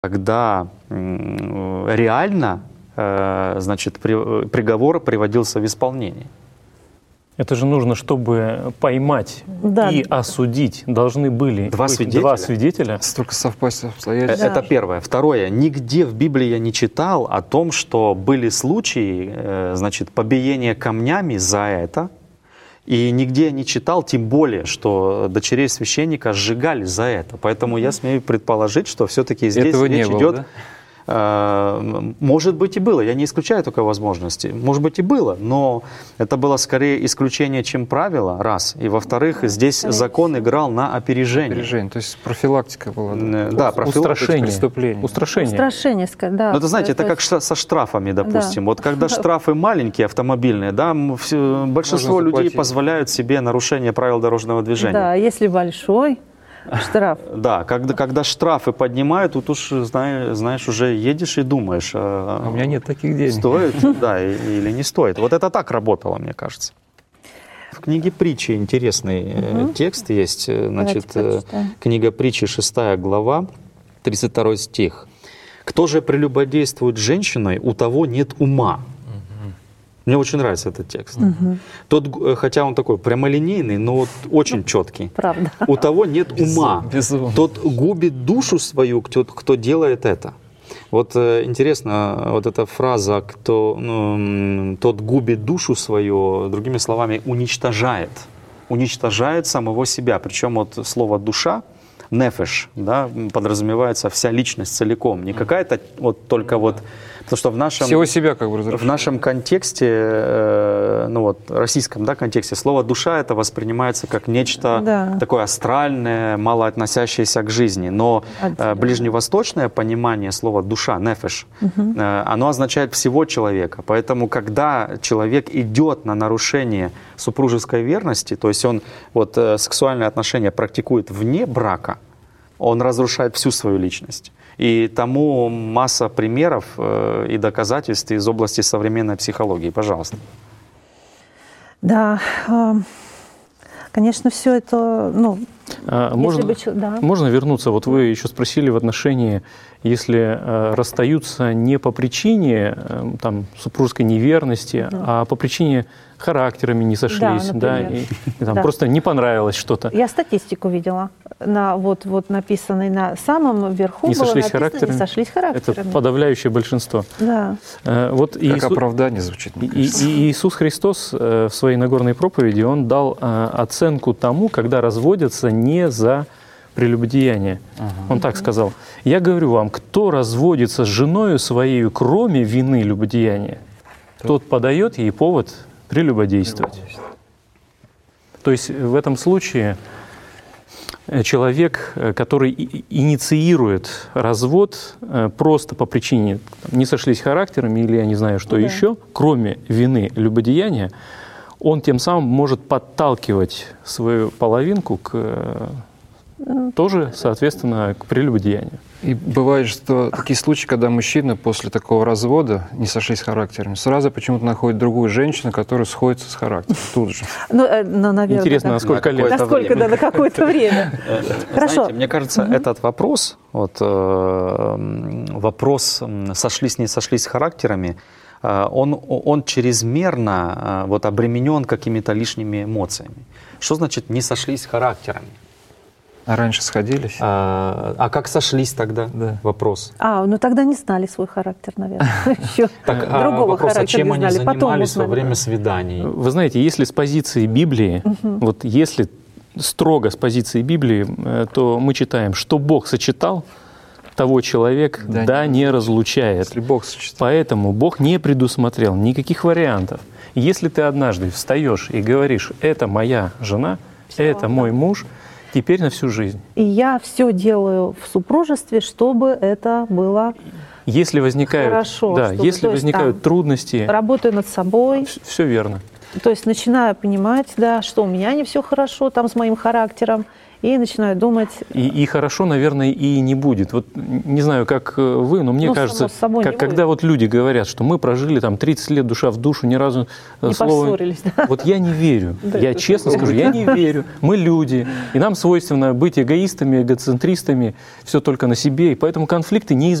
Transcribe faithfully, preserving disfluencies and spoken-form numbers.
когда реально, значит, приговор приводился в исполнение. Это же нужно, чтобы поймать да. и осудить, должны были два быть свидетеля. Два свидетеля. Столько совпасть обстоятельств. Это да. первое. Второе. Нигде в Библии я не читал о том, что были случаи, значит, побиения камнями за это. И нигде я не читал, тем более, что дочерей священника сжигали за это. Поэтому я смею предположить, что все-таки здесь Этого речь не было, идет... Да? Может быть и было, я не исключаю такой возможности. Может быть и было, но это было скорее исключение, чем правило, раз. И во-вторых, здесь скорее закон играл на опережение. Опережение, то есть профилактика была. Да, да профилактика преступления. Устрашение. Устрашение, да. Ну, это, знаете, это как со штрафами, допустим. Да. Вот когда штрафы маленькие, автомобильные, да, большинство людей позволяют себе нарушение правил дорожного движения. Да, если большой... Штраф. Да, когда, когда штрафы поднимают, тут уж, знаешь, знаешь, уже едешь и думаешь. А у меня нет таких денег. Стоит, да, или не стоит. Вот это так работало, мне кажется. В книге Притчи интересный угу. текст есть. Значит, книга Притчи, шестая глава, тридцать второй стих. «Кто же прелюбодействует с женщиной, у того нет ума». Мне очень нравится этот текст. Угу. Тот, хотя он такой прямолинейный, но вот очень ну, четкий. Правда. У того нет ума. Безумно. Тот губит душу свою, кто, кто делает это. Вот э, интересно, вот эта фраза, кто, ну, тот губит душу свою, другими словами, уничтожает. Уничтожает самого себя. Причем вот слово «душа», нефеш, да, подразумевается вся личность целиком. Не какая-то вот только вот... Потому что в нашем, всего себя как бы разрушает. В нашем контексте, э, ну вот, российском, да, контексте, слово «душа» это воспринимается как нечто да. такое астральное, мало относящееся к жизни. Но э, ближневосточное понимание слова «душа», нефеш, угу. э, оно означает всего человека. Поэтому, когда человек идет на нарушение супружеской верности, то есть он вот, э, сексуальные отношения практикует вне брака, он разрушает всю свою личность. И тому масса примеров э, и доказательств из области современной психологии. Пожалуйста. Да, э, конечно, все это... Ну, а, можно, бы, да. можно вернуться? Вот вы еще спросили в отношении, если э, расстаются не по причине э, там, супружеской неверности, да. а по причине характерами не сошлись, да, да, и, и там да. просто не понравилось что-то. Я статистику видела, на, вот, вот написанной на самом верху. Не сошлись написано, характерами? Не сошлись характерами. Это подавляющее большинство. Да. Э, вот как Иисус, оправдание звучит. И, и Иисус Христос э, в своей Нагорной проповеди, Он дал э, оценку тому, когда разводятся не за прелюбодеяние. Ага. Он так сказал: «Я говорю вам, кто разводится с женою своей, кроме вины любодеяния, тот подает ей повод прелюбодействовать». То есть в этом случае человек, который инициирует развод просто по причине не сошлись характерами или я не знаю что да. еще, кроме вины любодеяния, он тем самым может подталкивать свою половинку к тоже, соответственно, к прелюбодеянию. И бывает, что такие случаи, когда мужчины после такого развода не сошлись характерами, сразу почему-то находят другую женщину, которая сходится с характером тут же. Ну, ну наверное, интересно, да. на сколько лет? На сколько, да, на какое-то время. Хорошо. Мне кажется, этот вопрос, вот вопрос сошлись, не сошлись характерами, он, он чрезмерно вот, обременен какими-то лишними эмоциями. Что значит не сошлись характерами? А раньше сходились? А, а как сошлись тогда? Да. Вопрос. А, ну тогда не знали свой характер, наверное. Еще так, другого а характера чем не знали. Они занимались во время свиданий? Вы знаете, если с позиции Библии, угу. вот если строго с позиции Библии, то мы читаем, что Бог сочетал, того человек да, да не, не разлучает. Если Бог сочетал. Поэтому Бог не предусмотрел никаких вариантов. Если ты однажды встаешь и говоришь: это моя жена, все, это мой муж, теперь на всю жизнь. И я все делаю в супружестве, чтобы это было если возникают, хорошо. Да, если возникают там, трудности... Работаю над собой. Все верно. То есть начинаю понимать, да, что у меня не все хорошо там с моим характером, и начинаю думать... И, и хорошо, наверное, и не будет. Вот не знаю, как вы, но мне ну, кажется, само как, когда вот люди говорят, что мы прожили там тридцать лет душа в душу, ни разу не слова... поссорились, да? Вот я не верю. Да, я честно скажу, я не верю. Мы люди, и нам свойственно быть эгоистами, эгоцентристами, все только на себе, и поэтому конфликты неизбежны.